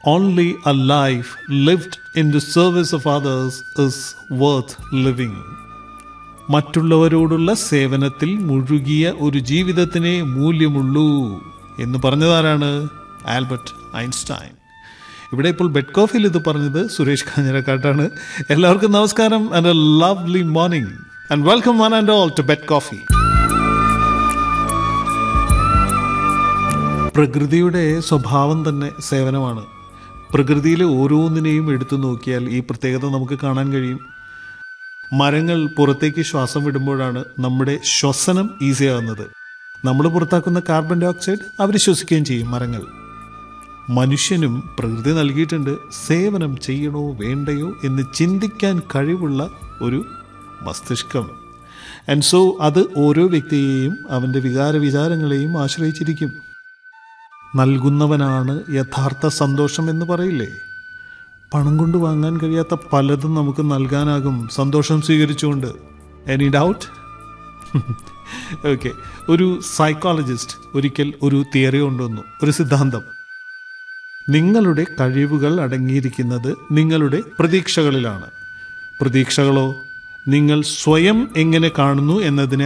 Only a life lived in the service of others is worth living. മറ്റുള്ളവരോടുള്ള സേവനത്തിൽ മുഴുകിയ ഒരു ജീവിതത്തിനേ മൂല്യമുള്ളൂ എന്ന് പറഞ്ഞതാരാണ്? Albert Einstein. ഇവിടെ ഇപ്പോൾ ബെഡ് കോഫിയിൽ ഇത് പറഞ്ഞത് സുരേഷ് കാഞ്ഞിരക്കാട്ടാണ്. എല്ലാവർക്കും നമസ്കാരം and A lovely morning and welcome one and all to bed coffee. പ്രകൃതിയുടെ സ്വഭാവം തന്നെ സേവനമാണ്. പ്രകൃതിയിലെ ഓരോന്നിനെയും എടുത്തു നോക്കിയാൽ ഈ പ്രത്യേകത നമുക്ക് കാണാൻ കഴിയും. മരങ്ങൾ പുറത്തേക്ക് ശ്വാസം വിടുമ്പോഴാണ് നമ്മുടെ ശ്വസനം ഈസിയാകുന്നത്. നമ്മൾ പുറത്താക്കുന്ന കാർബൺ ഡൈ ഓക്സൈഡ് അവർ ശ്വസിക്കുകയും ചെയ്യും മരങ്ങൾ. മനുഷ്യനും പ്രകൃതി നൽകിയിട്ടുണ്ട് സേവനം ചെയ്യണോ വേണ്ടയോ എന്ന് ചിന്തിക്കാൻ കഴിവുള്ള ഒരു മസ്തിഷ്കം. ആൻഡ് സോ അത് ഓരോ വ്യക്തിയെയും അവൻ്റെ വിചാരങ്ങളെയും ആശ്രയിച്ചിരിക്കും. നൽകുന്നവനാണ് യഥാർത്ഥ സന്തോഷം എന്ന് പറയില്ലേ? പണം കൊണ്ട് വാങ്ങാൻ കഴിയാത്ത പലതും നമുക്ക് നൽകാനാകും സന്തോഷം സ്വീകരിച്ചുകൊണ്ട്. Any doubt? ഓക്കെ. ഒരു സൈക്കോളജിസ്റ്റ് ഒരിക്കൽ ഒരു തിയറി കൊണ്ടുവന്നു, ഒരു സിദ്ധാന്തം. നിങ്ങളുടെ കഴിവുകൾ അടങ്ങിയിരിക്കുന്നത് നിങ്ങളുടെ പ്രതീക്ഷകളിലാണ്. പ്രതീക്ഷകളോ നിങ്ങൾ സ്വയം എങ്ങനെ കാണുന്നു എന്നതിനെ